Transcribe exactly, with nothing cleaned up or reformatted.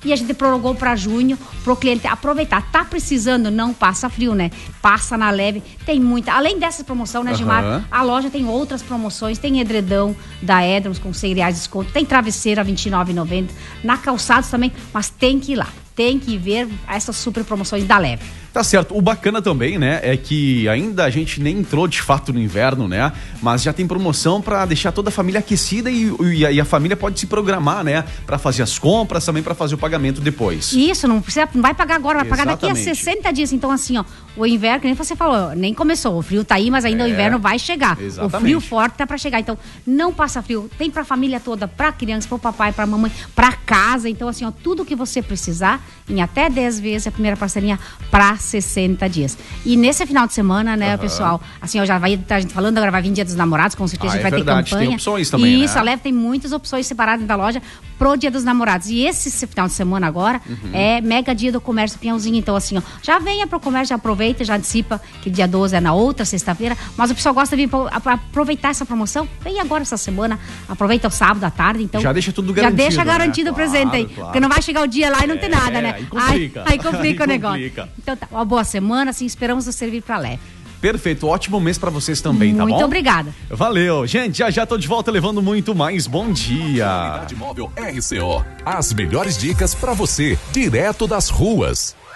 e a gente prorrogou para junho, pro cliente aproveitar. Tá precisando, não passa frio, né? Passa na Leve, tem muita. Além dessa promoção, né, Gilmar? Uhum. A loja tem outras promoções, tem edredão da Edrons com cem reais de desconto, tem travesseira vinte e nove reais e noventa centavos, na Calçados também, mas tem que ir lá. Tem que ver essas super promoções da Leve. Tá certo. O bacana também, né, é que ainda a gente nem entrou de fato no inverno, né, mas já tem promoção pra deixar toda a família aquecida e, e, a, e a família pode se programar, né, pra fazer as compras, também pra fazer o pagamento depois. Isso, não precisa, não vai pagar agora, vai Exatamente. pagar daqui a sessenta dias. Então assim, ó, o inverno, que nem você falou, nem começou, o frio tá aí, mas ainda é, o inverno vai chegar. Exatamente. O frio forte tá pra chegar, então não passa frio, tem pra família toda, pra criança, pro papai, pra mamãe, pra casa. Então assim, ó, tudo que você precisar, em até dez vezes a primeira parcelinha pra sessenta dias. E nesse final de semana, né, uhum. pessoal, assim, ó, já vai estar a gente falando, agora vai vir Dia dos Namorados, com certeza ah, a gente é vai verdade. ter campanha. Tem opções também, Isso, né? A Leve tem muitas opções separadas da loja pro Dia dos Namorados. E esse, esse final de semana agora uhum. é mega dia do comércio Pinhãozinho. Então, assim, ó, já venha pro comércio, já aproveita, já antecipa que dia doze é na outra sexta-feira. Mas o pessoal gosta de vir pra aproveitar essa promoção. Vem agora essa semana, aproveita o sábado à tarde. Então, já deixa tudo garantido. Já deixa garantido, né? O presente claro, aí. Claro. Porque não vai chegar o dia lá e não é, tem nada, né? Aí complica. Aí, aí complica aí o negócio. Complica. Então tá, uma boa semana, assim, esperamos nos servir pra Leve. Perfeito, ótimo mês pra vocês também, muito tá bom? Muito obrigada. Valeu, gente, já já tô de volta levando muito mais. Bom dia. Unidade Móvel R C O, as melhores dicas pra você, direto das ruas.